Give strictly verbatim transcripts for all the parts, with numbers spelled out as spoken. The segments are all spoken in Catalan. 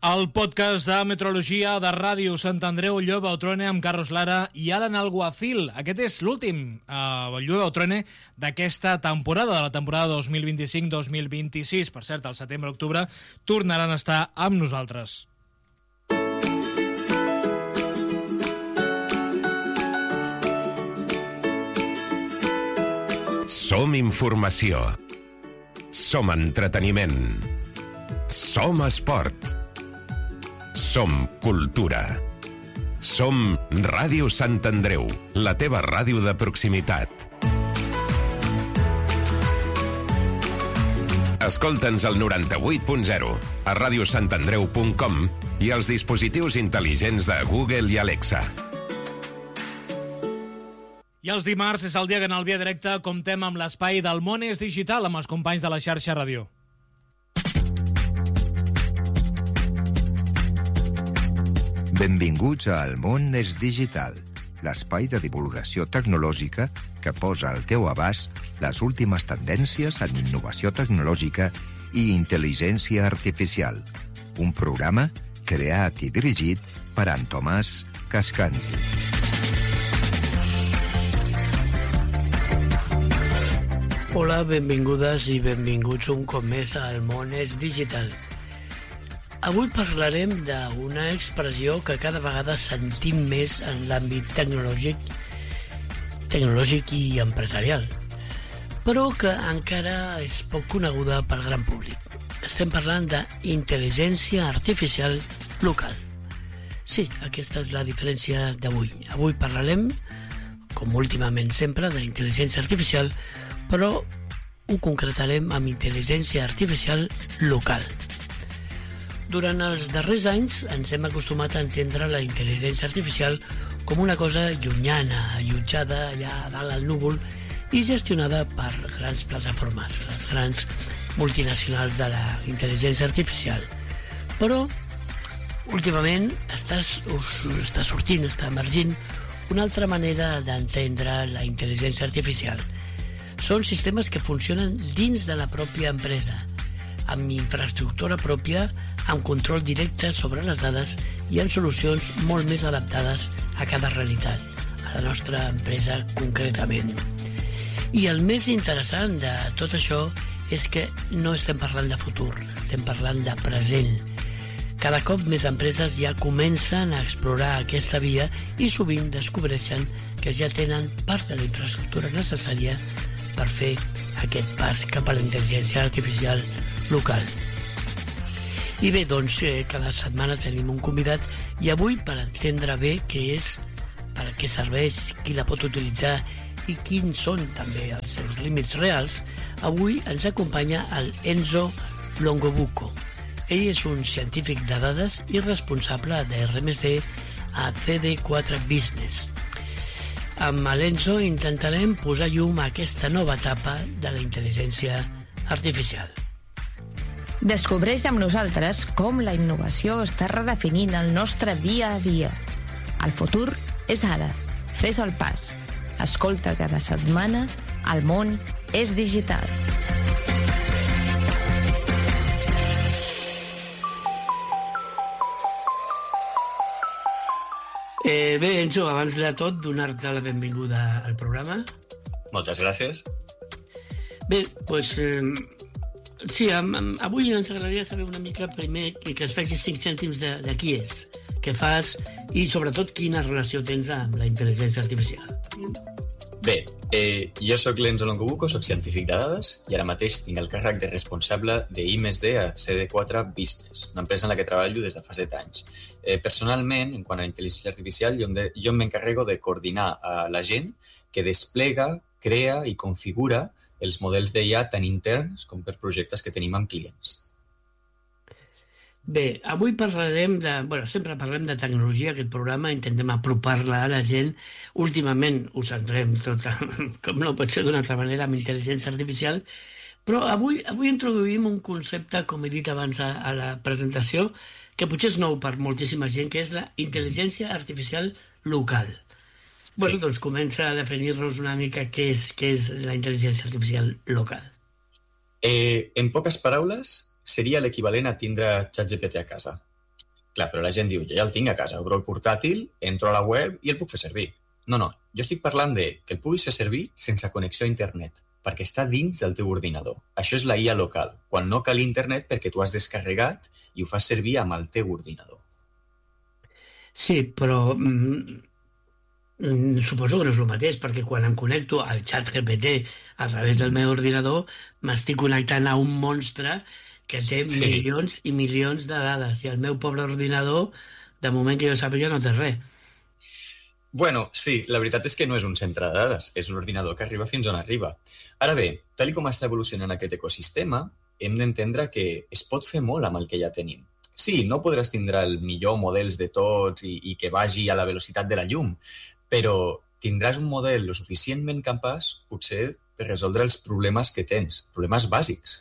El podcast de meteorologia de Ràdio Sant Andreu Llueva Otrone amb Carlos Lara i Alan Alguacil. Aquest és l'últim uh, Llueva Otrone d'aquesta temporada, de la temporada dos mil vint-i-cinc dos mil vint-i-sis. Per cert, al setembre-octubre tornaran a estar amb nosaltres. Som informació. Som entreteniment. Som esport. Som cultura. Som Ràdio Sant Andreu, la teva ràdio de proximitat. Escolta'ns al noranta-vuit punt zero, a radiosantandreu punt com i als dispositius intel·ligents de Google i Alexa. I els dimarts és el dia que en el Via Directa comptem amb l'espai del món és digital amb els companys de la xarxa ràdio. Benvinguts a El món és digital, l'espai de divulgació tecnològica que posa al teu abast les últimes tendències en innovació tecnològica i intel·ligència artificial. Un programa creat i dirigit per en Tomàs Cascanti. Hola, benvingudes i benvinguts un cop més a El món és digital. Avui parlarem d'una expressió que cada vegada sentim més en l'àmbit tecnològic, tecnològic i empresarial, però que encara és poc coneguda pel gran públic. Estem parlant d'intel·ligència artificial local. Sí, aquesta és la diferència d'avui. Avui parlarem, com últimament sempre, d'intel·ligència artificial, però ho concretarem amb intel·ligència artificial local. Durant els darrers anys ens hem acostumat a entendre la intel·ligència artificial com una cosa llunyana, allotjada allà dalt al núvol i gestionada per grans plataformes, les grans multinacionals de la intel·ligència artificial. Però, últimament, està, està sortint, està emergint una altra manera d'entendre la intel·ligència artificial. Són sistemes que funcionen dins de la pròpia empresa, amb infraestructura pròpia, amb control directe sobre les dades i amb solucions molt més adaptades a cada realitat, a la nostra empresa concretament. I el més interessant de tot això és que no estem parlant de futur, estem parlant de present. Cada cop més empreses ja comencen a explorar aquesta via i sovint descobreixen que ja tenen part de la infraestructura necessària per fer aquest pas cap a la intel·ligència artificial local. I bé, doncs, eh, cada setmana tenim un convidat i avui, per entendre bé què és, per a què serveix, qui la pot utilitzar i quins són també els seus límits reals, avui ens acompanya el Enzo Longobucco. Ell és un científic de dades i responsable de R més D a C D quatre Business. Amb l'Enzo intentarem posar llum a aquesta nova etapa de la intel·ligència artificial. Descobreix amb nosaltres com la innovació està redefinint el nostre dia a dia. El futur és ara. Fes el pas. Escolta cada setmana El món és digital. Eh, bé, Enzo, abans de tot, donar-te la benvinguda al programa. Moltes gràcies. Bé, doncs... Eh, sí, am, am, avui ens agradaria saber una mica primer que, que es facis cinc cèntims de, de qui és, què fas i sobretot quina relació tens amb la intel·ligència artificial. Bé, eh, jo sóc l'Enzo Longobucco, sóc científic de dades i ara mateix tinc el càrrec de responsable de I més D a C D quatre Business, una empresa en la que treballo des de fa set anys. Eh, personalment, en quant a intel·ligència artificial, jo, de, jo m'encarrego de coordinar a la gent que desplega, crea i configura els models d'I A tant interns com per projectes que tenim amb clients. Bé, avui parlarem de... Bueno, sempre parlem de tecnologia, aquest programa, intentem apropar-la a la gent. Últimament ho centrem tot, com no pot ser d'una altra manera, amb intel·ligència artificial, però avui, avui introduïm un concepte, com he dit abans a, a la presentació, que potser és nou per moltíssima gent, que és la intel·ligència artificial local. Bueno, sí. Doncs comença a definir-nos una mica què és, què és la intel·ligència artificial local. Eh, en poques paraules, seria l'equivalent a tindre ChatGPT a casa. Clar, però la gent diu, jo ja el tinc a casa, obro el portàtil, entro a la web i el puc fer servir. No, no, jo estic parlant de que el puguis fer servir sense connexió a internet, perquè està dins del teu ordinador. Això és la I A local, quan no cal internet perquè tu has descarregat i ho fas servir amb el teu ordinador. Sí, però mm, suposo que no és el mateix, perquè quan em connecto al xat G P T a través del meu ordinador, m'estic connectant a un monstre que té sí. milions i milions de dades, i el meu pobre ordinador, de moment que jo sàpiga, no té res. Bueno, sí, la veritat és que no és un centre de dades, és un ordinador que arriba fins on arriba. Ara bé, tal com està evolucionant aquest ecosistema, hem d'entendre que es pot fer molt amb el que ja tenim. Sí, no podràs tindre el millor models de tots i, i que vagi a la velocitat de la llum, però tindràs un model lo suficientment capaç, potser, per resoldre els problemes que tens, problemes bàsics.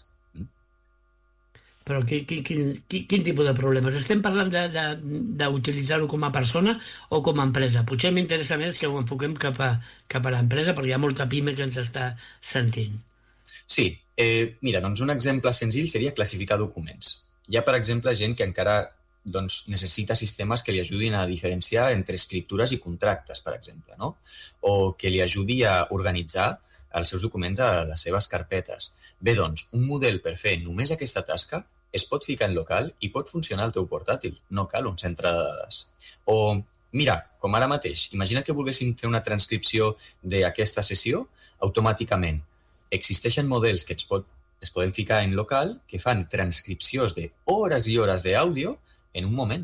Però quin, quin, quin, quin tipus de problemes? Estem parlant d'utilitzar-ho com a persona o com a empresa? Potser m'interessa més que ho enfoquem cap a, cap a l'empresa, perquè hi ha molta pime que ens està sentint. Sí, eh, mira, doncs un exemple senzill seria classificar documents. Hi ha, per exemple, gent que encara doncs, necessita sistemes que li ajudin a diferenciar entre escriptures i contractes, per exemple, no? O que li ajudi a organitzar els seus documents a les seves carpetes. Bé, doncs, un model per fer només aquesta tasca es pot ficar en local i pot funcionar al teu portàtil. No cal un centre de dades. O, mira, com ara mateix, imagina que volguéssim fer una transcripció d'aquesta sessió automàticament. Existeixen models que es, pot, es poden ficar en local que fan transcripcions d'hores i hores d'àudio en un moment.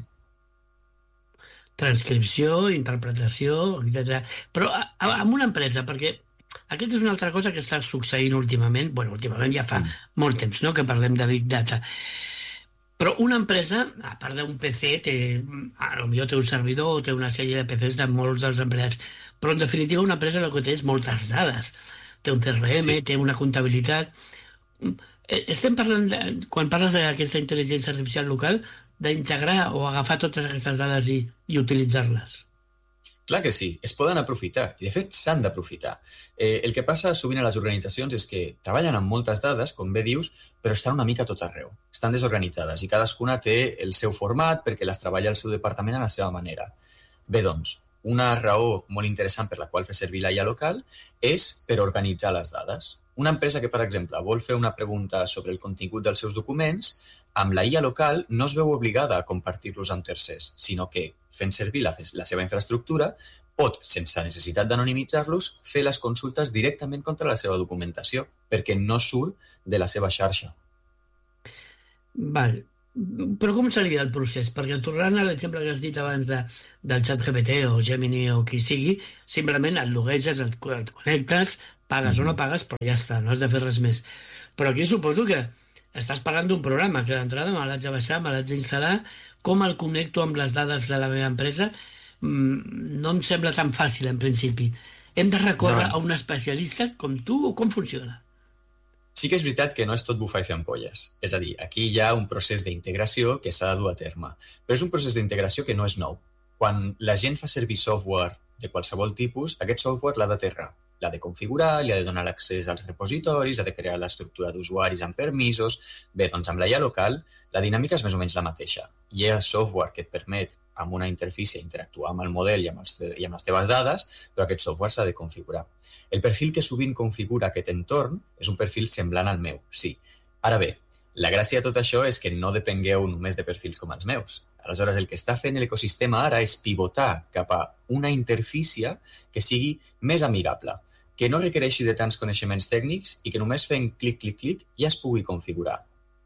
Transcripció, interpretació, etcètera. Però amb una empresa, perquè aquesta és una altra cosa que està succeint últimament, bueno, últimament ja fa mm. molt temps, no?, que parlem de Big Data. Però una empresa, a part d'un P C, té, potser té un servidor o té una sèrie de P Cs de molts dels empleats, però en definitiva una empresa el que té és moltes dades. Té un C R M, sí. té una comptabilitat. Estem parlant, de, quan parles d'aquesta intel·ligència artificial local, d'integrar o agafar totes aquestes dades i, i utilitzar-les. Clar que sí, es poden aprofitar, i de fet s'han d'aprofitar. Eh, el que passa sovint a les organitzacions és que treballen amb moltes dades, com bé dius, però estan una mica tot arreu. Estan desorganitzades i cadascuna té el seu format perquè les treballa el seu departament a la seva manera. Bé, doncs, una raó molt interessant per la qual fer servir la I A local és per organitzar les dades. Una empresa que, per exemple, vol fer una pregunta sobre el contingut dels seus documents, amb la I A local no es veu obligada a compartir-los amb tercers, sinó que, fent servir la, la seva infraestructura, pot, sense necessitat d'anonimitzar-los, fer les consultes directament contra la seva documentació, perquè no surt de la seva xarxa. Val. Però com seria el procés? Perquè tornant a l'exemple que has dit abans de, del xat G P T o Gemini o qui sigui, simplement et logueges, et connectes, pagues mm-hmm. o no pagues, però ja està, no has de fer res més. Però aquí suposo que estàs parlant d'un programa que d'entrada me l'haig de baixar, me l'haig d'instal·lar, com el connecto amb les dades de la meva empresa, no em sembla tan fàcil en principi. Hem de recórrer no. a un especialista com tu o com funciona? Sí que és veritat que no és tot bufar i fer ampolles. És a dir, aquí hi ha un procés d'integració que s'ha de dur a terme. Però és un procés d'integració que no és nou. Quan la gent fa servir software de qualsevol tipus, aquest software l'ha d'aterrar. L'ha de configurar, li ha de donar l'accés als repositoris, ha de crear l'estructura d'usuaris amb permisos. Bé, doncs amb la I A local la dinàmica és més o menys la mateixa. Hi ha software que et permet amb una interfície interactuar amb el model i amb, els te- i amb les teves dades, però aquest software s'ha de configurar. El perfil que sovint configura aquest entorn és un perfil semblant al meu, sí. Ara bé, la gràcia de tot això és que no depengueu només de perfils com els meus. Aleshores, el que està fent l'ecosistema ara és pivotar cap a una interfície que sigui més amigable, que no requereixi de tants coneixements tècnics i que només fent clic, clic, clic ja es pugui configurar.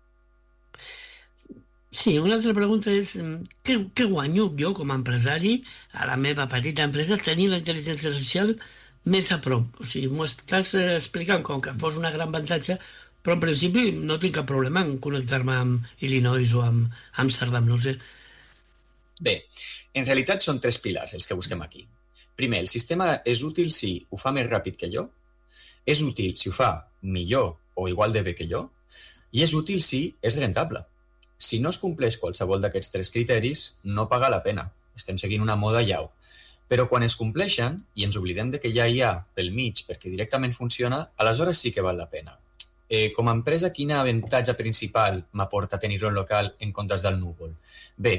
Sí, una altra pregunta és què, què guanyo jo com a empresari a la meva petita empresa tenir la intel·ligència artificial més a prop? O sigui, m'ho estàs explicant com que fos una gran avantatge, però en principi no tinc cap problema en connectar-me amb Illinois o amb Amsterdam, no ho sé. Bé, en realitat són tres pilars els que busquem aquí. Primer, el sistema és útil si ho fa més ràpid que jo, és útil si ho fa millor o igual de bé que jo, i és útil si és rentable. Si no es compleix qualsevol d'aquests tres criteris, no paga la pena. Estem seguint una moda llau. Però quan es compleixen, i ens oblidem de que ja hi ha pel mig perquè directament funciona, aleshores sí que val la pena. Eh, com a empresa, quin avantatge principal m'aporta tenir-lo en local en comptes del núvol? Bé,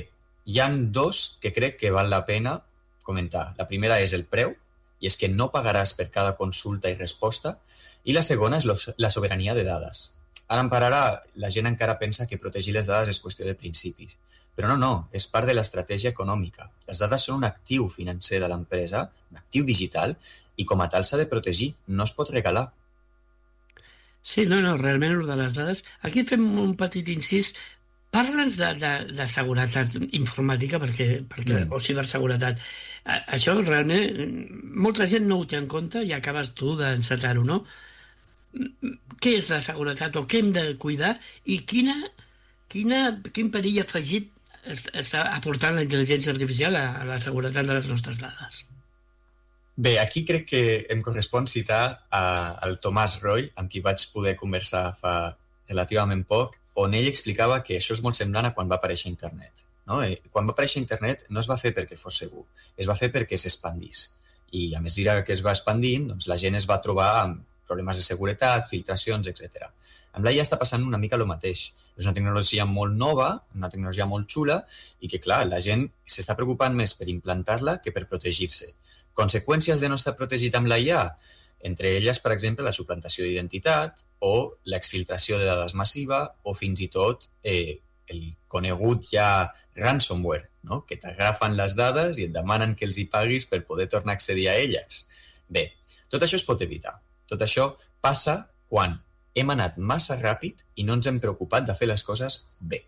hi han dos que crec que val la pena comentar. La primera és el preu, i és que no pagaràs per cada consulta i resposta, i la segona és la sobirania de dades. Ara per ara la gent encara pensa que protegir les dades és qüestió de principis, però no, no, és part de l'estratègia econòmica. Les dades són un actiu financer de l'empresa, un actiu digital, i com a tal s'ha de protegir, no es pot regalar. Sí, no, no, realment el de les dades... Aquí fem un petit incís. Parla'ns de, de, de seguretat informàtica perquè, perquè, mm. o ciberseguretat. A, això realment molta gent no ho té en compte i acabes tu d'encetar-ho, no? Què és la seguretat o què hem de cuidar i quina, quina, quin perill afegit està aportant la intel·ligència artificial a, a la seguretat de les nostres dades? Bé, aquí crec que em correspon citar al Tomàs Roy, amb qui vaig poder conversar fa relativament poc, on ell explicava que això és molt semblant a quan va aparèixer internet. No? Quan va aparèixer internet no es va fer perquè fos segur, es va fer perquè s'expandís. I a mesura que es va expandint, doncs, la gent es va trobar amb problemes de seguretat, filtracions, etcètera. Amb l'A I A està passant una mica el mateix. És una tecnologia molt nova, una tecnologia molt xula, i que, clar, la gent s'està preocupant més per implantar-la que per protegir-se. Conseqüències de no estar protegit amb l'A I A? Entre elles, per exemple, la suplantació d'identitat o l'exfiltració de dades massiva o fins i tot eh, el conegut ja ransomware, no? Que t'agafen les dades i et demanen que els hi paguis per poder tornar a accedir a elles. Bé, tot això es pot evitar. Tot això passa quan hem anat massa ràpid i no ens hem preocupat de fer les coses bé.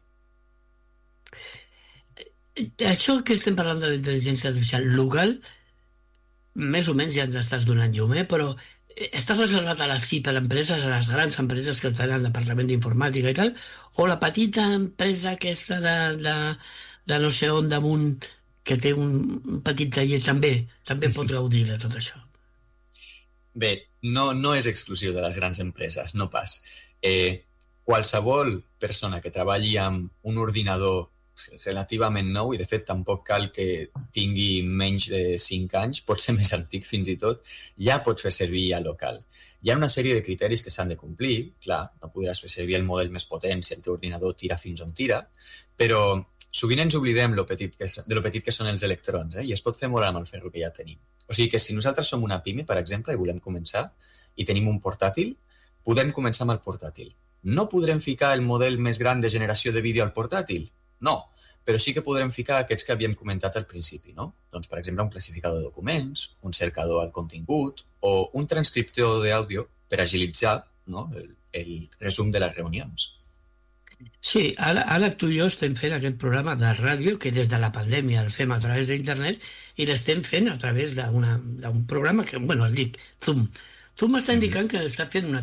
Això que estem parlant de la intel·ligència artificial local, més o menys ja ens estàs donant llum, eh? Però està reservat a les ciberempreses, a les grans empreses que estan al departament d'informàtica i tal, o la petita empresa aquesta de, de, de no sé on damunt que té un petit taller també, també pot gaudir de tot això. Bé, no, no és exclusiu de les grans empreses, no pas. Eh, qualsevol persona que treballi amb un ordinador relativament nou, i de fet tampoc cal que tingui menys de cinc anys, pot ser més antic fins i tot, ja pot fer servir a local. Hi ha una sèrie de criteris que s'han de complir, clar, no podràs fer servir el model més potent si el teu ordinador tira fins on tira, però sovint ens oblidem lo petit que, de lo petit que són els electrons, eh? I es pot fer molt amb el ferro que ja tenim. O sigui que si nosaltres som una pime, per exemple, i volem començar, i tenim un portàtil, podem començar amb el portàtil. No podrem ficar el model més gran de generació de vídeo al portàtil? No, però sí que podrem ficar aquests que havíem comentat al principi, no? Doncs, per exemple, un classificador de documents, un cercador al contingut o un transcriptor d'àudio per agilitzar, no, el, el resum de les reunions. Sí, ara, ara tu i jo estem fent aquest programa de ràdio que des de la pandèmia el fem a través d'internet i l'estem fent a través d'un programa que, bueno, el dic, Zoom. Zoom m'està indicant que està fent una